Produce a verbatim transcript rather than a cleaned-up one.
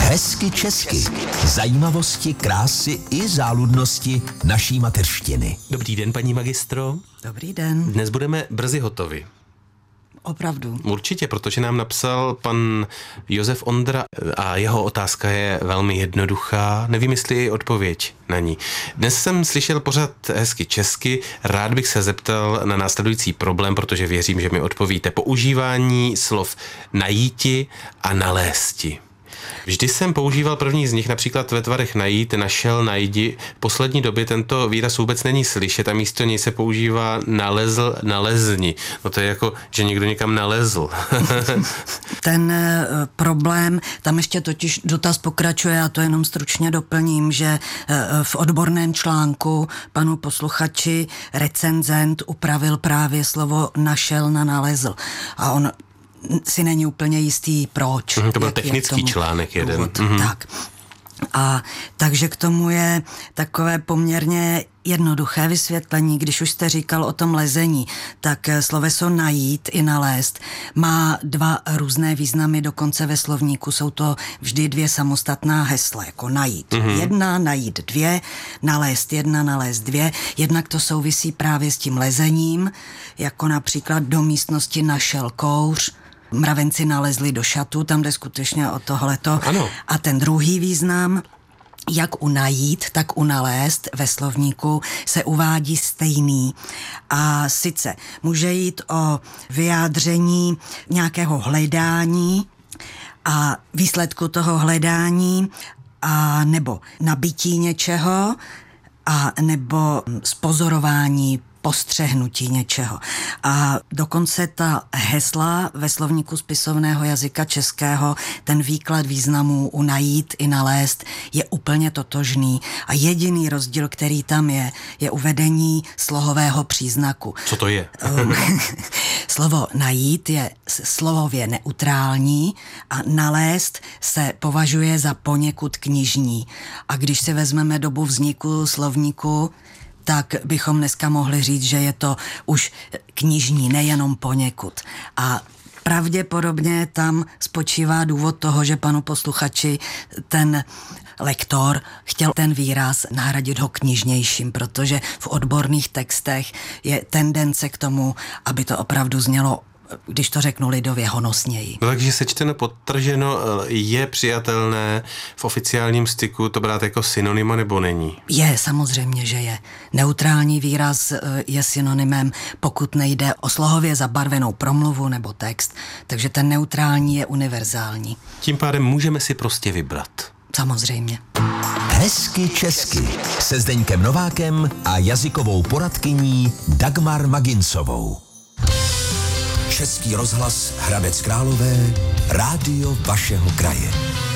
Hezky česky. Zajímavosti, krásy i záludnosti naší mateřštiny. Dobrý den, paní magistro. Dobrý den. Dnes budeme brzy hotovi. Opravdu. Určitě, protože nám napsal pan Josef Ondra a jeho otázka je velmi jednoduchá. Nevím, jestli je odpověď na ní. Dnes jsem slyšel pořád Hezky česky. Rád bych se zeptal na následující problém, protože věřím, že mi odpovíte. Používání slov najíti a nalézti. Vždy jsem používal první z nich, například ve tvarech najít, našel, najdi. V poslední době tento výraz vůbec není slyšet a místo něj se používá nalezl, nalezni. No to je jako, že někdo někam nalezl. Ten e, problém, tam ještě totiž dotaz pokračuje a to jenom stručně doplním, že e, v odborném článku panu posluchači recenzent upravil právě slovo našel na nalezl. A on si není úplně jistý, proč. Mm, to byl technický článek jeden. Důvod, mm-hmm. Tak. A takže k tomu je takové poměrně jednoduché vysvětlení. Když už jste říkal o tom lezení, tak sloveso najít i nalézt má dva různé významy, dokonce ve slovníku jsou to vždy dvě samostatná hesla, jako najít mm-hmm. jedna, najít dvě, nalézt jedna, nalézt dvě. Jednak to souvisí právě s tím lezením, jako například do místnosti našel kouř, mravenci nalezli do šatu, tam jde skutečně o tohleto. Ano. A ten druhý význam, jak u najít, tak u nalézt ve slovníku se uvádí stejný. A sice může jít o vyjádření nějakého hledání a výsledku toho hledání a nebo nabití něčeho a nebo spozorování, postřehnutí něčeho. A dokonce ta hesla ve slovníku spisovného jazyka českého, ten výklad významů u najít i nalézt je úplně totožný. A jediný rozdíl, který tam je, je uvedení slohového příznaku. Co to je? Slovo najít je slovově neutrální a nalézt se považuje za poněkud knižní. A když si vezmeme dobu vzniku slovníku, tak bychom dneska mohli říct, že je to už knižní, nejenom poněkud. A pravděpodobně tam spočívá důvod toho, že panu posluchači ten lektor chtěl ten výraz nahradit ho knižnějším, protože v odborných textech je tendence k tomu, aby to opravdu znělo, když to řeknu lidově, honosněji. No, takže sečteno, podtrženo, je přijatelné v oficiálním styku to brát jako synonyma nebo není? Je, samozřejmě, že je. Neutrální výraz je synonymem, pokud nejde o slohově zabarvenou promluvu nebo text, takže ten neutrální je univerzální. Tím pádem můžeme si prostě vybrat. Samozřejmě. Hezky česky se Zdeňkem Novákem a jazykovou poradkyní Dagmar Magincovou. Český rozhlas Hradec Králové, rádio vašeho kraje.